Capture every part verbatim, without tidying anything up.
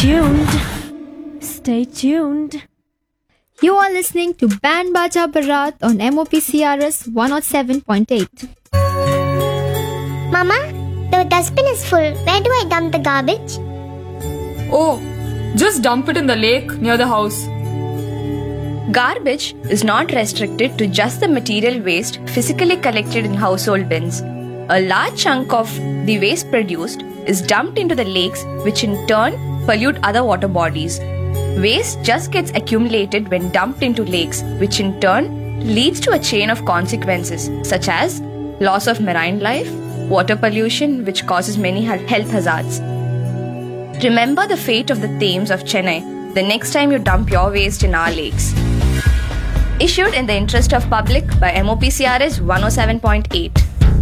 Tuned. Stay tuned. You are listening to Band Baja Barat on M O P C R S one oh seven point eight. Mama, the dustbin is full. Where do I dump the garbage? Oh, just dump it in the lake near the house. Garbage is not restricted to just the material waste physically collected in household bins. A large chunk of the waste produced is dumped into the lakes, which in turn pollute other water bodies. Waste just gets accumulated when dumped into lakes, which in turn leads to a chain of consequences such as loss of marine life, water pollution, which causes many health hazards. Remember the fate of the Thames of Chennai the next time you dump your waste in our lakes. Issued in the interest of public by M O P C R S one oh seven point eight.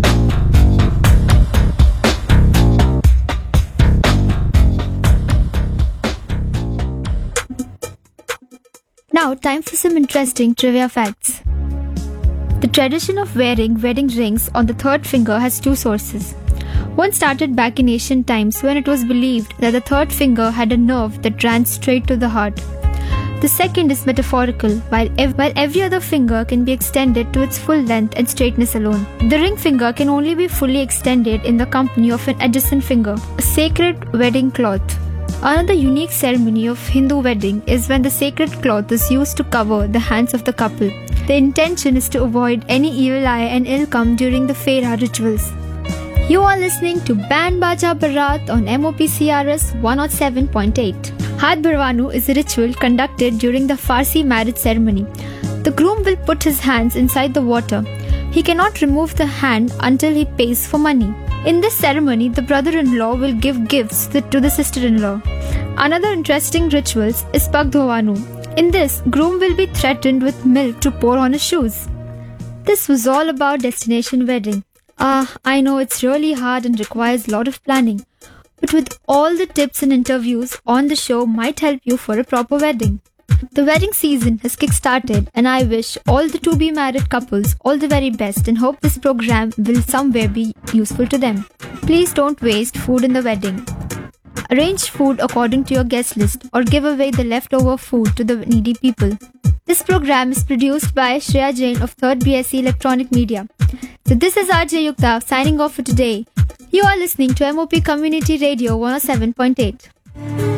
Now, time for some interesting trivia facts. The tradition of wearing wedding rings on the third finger has two sources. One started back in ancient times when it was believed that the third finger had a nerve that ran straight to the heart. The second is metaphorical, while, ev- while every other finger can be extended to its full length and straightness alone. The ring finger can only be fully extended in the company of an adjacent finger, a sacred wedding cloth. Another unique ceremony of Hindu wedding is when the sacred cloth is used to cover the hands of the couple. The intention is to avoid any evil eye and ill come during the Fera rituals. You are listening to Band Baja Barat on M O P C R S one oh seven point eight. Hath Bharwanu is a ritual conducted during the Farsi marriage ceremony. The groom will put his hands inside the water. He cannot remove the hand until he pays for money. In this ceremony, the brother-in-law will give gifts to the sister-in-law. Another interesting ritual is Pag Dhowanu. In this, groom will be threatened with milk to pour on his shoes. This was all about destination wedding. Ah, I know it's really hard and requires a lot of planning. But with all the tips and interviews on the show might help you for a proper wedding. The wedding season has kick-started and I wish all the to-be married couples all the very best and hope this program will somewhere be useful to them. Please don't waste food in the wedding. Arrange food according to your guest list or give away the leftover food to the needy people. This program is produced by Shreya Jain of third B S c Electronic Media. So this is R J Yukta signing off for today. You are listening to M O P Community Radio one oh seven point eight.